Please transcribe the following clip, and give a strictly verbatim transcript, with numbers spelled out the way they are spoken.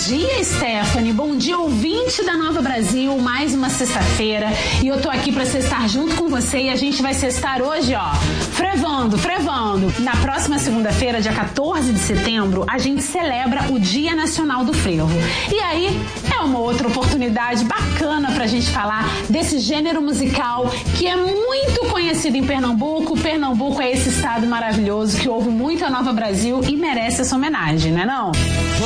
dia, Stephanie. Bom dia, ouvinte da Nova Brasil. Mais uma sexta-feira e eu tô aqui pra sextar junto com você e a gente vai sextar hoje, ó, frevando, frevando. Na próxima segunda-feira, dia quatorze de setembro, a gente celebra o Dia Nacional do Frevo. E aí é uma outra oportunidade bacana pra gente falar desse gênero musical que é muito conhecido em Pernambuco. Pernambuco é esse estado maravilhoso que ouve muito a Nova Brasil e merece essa homenagem, né não?